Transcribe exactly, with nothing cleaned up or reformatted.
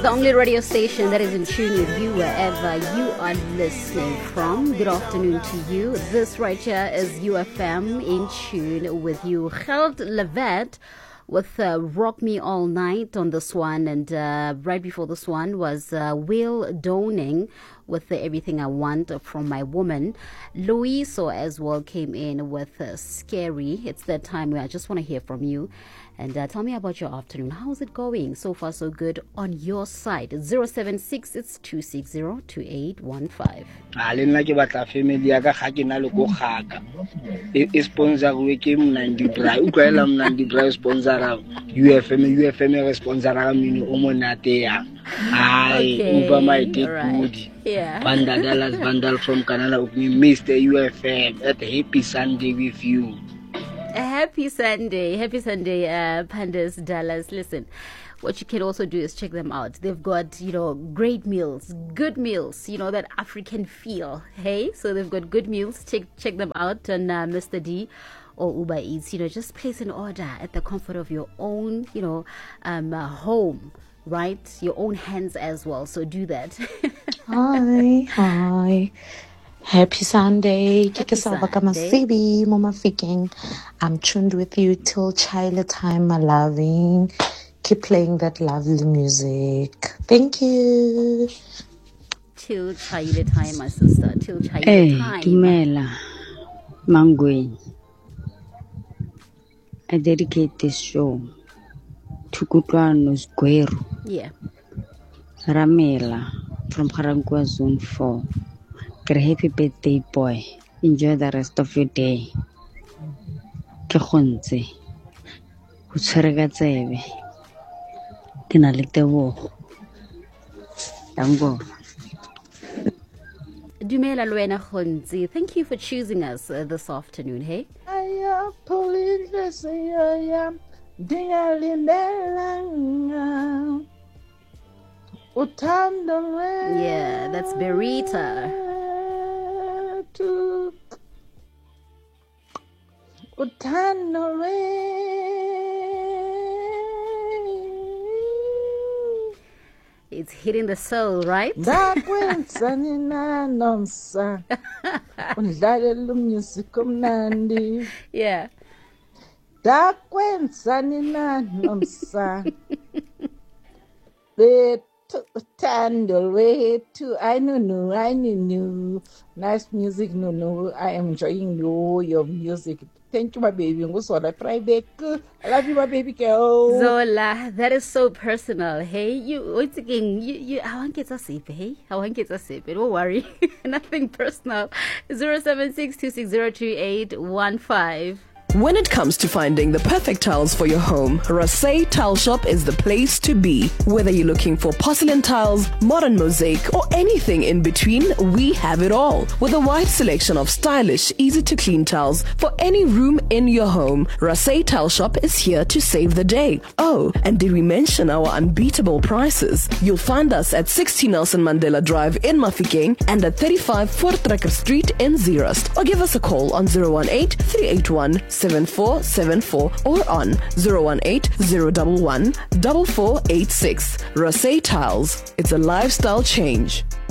The only radio station that is in tune with you wherever you are listening from. Good afternoon to you. This right here is U F M in tune with you. Geld Levet with uh, Rock Me All Night on this one. And uh, right before this one was uh, Will Doning with the Everything I Want from My Woman. Luiso as well came in with uh, Scary. It's that time where I just want to hear from you. And uh, tell me about your afternoon. How's it going? So far, so good on your side. zero seven six, it's two six zero, two eight one five. Ale nna ke batla family ya ka ga ke na le go gaka. E sponsor we ke Mnandi Bra. U kwaela Mnandi Bra sponsor U F M, U F M re sponsor ga mini o monate ya. Ai over my dead body. Yeah. Banda Dallas Bandal from Canada with me, Mister U F M at Happy Sunday with you. A happy Sunday. Happy Sunday, uh, Pandas Dallas. Listen, what you can also do is check them out. They've got, you know, great meals, good meals, you know, that African feel. Hey, so they've got good meals. Check check them out on uh, Mister D or Uber Eats. You know, just place an order at the comfort of your own, you know, um, uh, home, right? Your own hands as well. So do that. Hi, hi. Happy Sunday. Happy Sunday. Mama Fiking. I'm tuned with you till child time, my loving. Keep playing that lovely music. Thank you. Till child time, my sister. Till child hey, time. Hey, Dumela. Mangwe. I dedicate this show to Kutlwano Squero. Yeah. Ramela from Harangwa Zone four. Happy birthday, boy. Enjoy the rest of your day. Ke khonze. Go tshwarega tsebe. Ke na le tebogo. Dango. Dumela Luena Khonzi. Thank you for choosing us uh, this afternoon, hey? I am pulling this I am dingalinela. Utando. Yeah, that's Berita. Utano It's hitting the soul, right? Yeah. Tandle way to I know no I knew nice music no no I am enjoying you, your music. Thank you, my baby. I love you, my baby girl. Zola, that is so personal. Hey, you once again, you you I want get a sip, hey? I want get a sip. Don't worry. Nothing personal. Zero seven six two six zero two eight one five. When it comes to finding the perfect tiles for your home, Rasay Tile Shop is the place to be. Whether you're looking for porcelain tiles, modern mosaic, or anything in between, we have it all. With a wide selection of stylish, easy-to-clean tiles for any room in your home, Rasay Tile Shop is here to save the day. Oh, and did we mention our unbeatable prices? You'll find us at sixty Nelson Mandela Drive in Mafikeng and at thirty-five Voortrekker Street in Zeerust. Or give us a call on zero one eight, three eight one, seven four seven four or on zero one eight, zero one one, four four eight six. Rasay Tiles. It's a lifestyle change.